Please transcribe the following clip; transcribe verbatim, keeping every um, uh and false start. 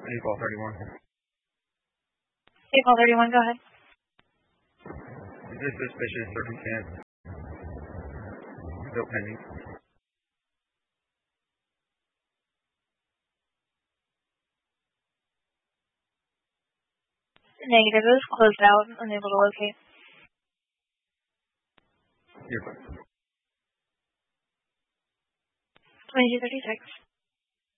April thirty-one. April thirty-one, go ahead. Is this suspicious circumstance still pending? Negative. It was closed out. Unable to locate. You're fine. twenty-two thirty-six.